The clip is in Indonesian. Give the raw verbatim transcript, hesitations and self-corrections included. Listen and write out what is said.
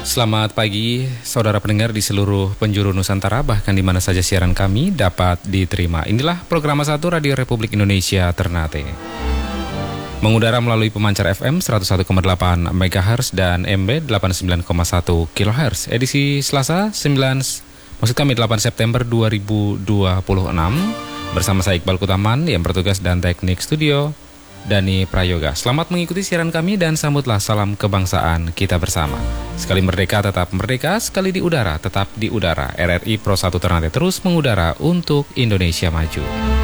Selamat pagi, saudara pendengar di seluruh penjuru Nusantara, bahkan di mana saja siaran kami dapat diterima. Inilah program satu Radio Republik Indonesia Ternate. Mengudara melalui pemancar F M seratus satu koma delapan megahertz dan M B delapan puluh sembilan koma satu kilohertz. Edisi Selasa sembilan, maksud kami delapan September dua ribu dua puluh enam. Bersama saya Iqbal Kutaman yang bertugas dan teknik studio Dani Prayoga. Selamat mengikuti siaran kami dan sambutlah salam kebangsaan kita bersama. Sekali merdeka tetap merdeka, sekali di udara tetap di udara. R R I Pro satu Ternate terus mengudara untuk Indonesia maju.